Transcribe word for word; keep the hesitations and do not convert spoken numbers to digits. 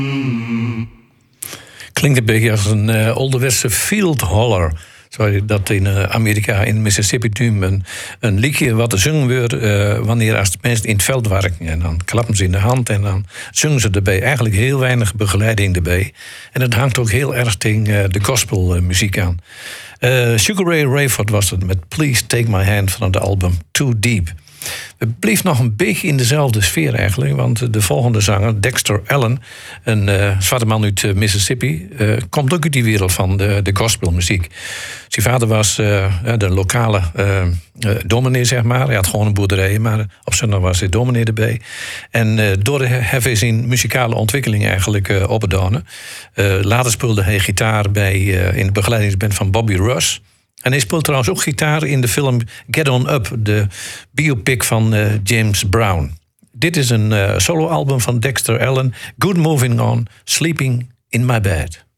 Klinkt een beetje als een uh, ouderwetse field holler. Zoals je dat in uh, Amerika, in Mississippi doen. Een, een liedje wat er zingen wordt uh, wanneer als de mensen in het veld werken. En dan klappen ze in de hand en dan zingen ze erbij. Eigenlijk heel weinig begeleiding erbij. En het hangt ook heel erg tegen uh, de gospelmuziek aan. Uh, Sugar Ray Rayford was het met Please Take My Hand van het album Too Deep. Het bleef nog een beetje in dezelfde sfeer eigenlijk. Want de volgende zanger, Dexter Allen, een uh, zwarte man uit uh, Mississippi, uh, komt ook uit die wereld van de, de gospelmuziek. Zijn vader was uh, de lokale uh, uh, dominee, zeg maar. Hij had gewoon een boerderij, maar op zondag was hij dominee erbij. En uh, door heeft hij zijn muzikale ontwikkeling eigenlijk uh, opgedaan. Uh, later speelde hij gitaar bij, uh, in de begeleidingsband van Bobby Russ. En hij speelt trouwens ook gitaar in de film Get On Up, de biopic van uh, James Brown. Dit is een uh, soloalbum van Dexter Allen, Good Moving On, Sleeping in My Bed.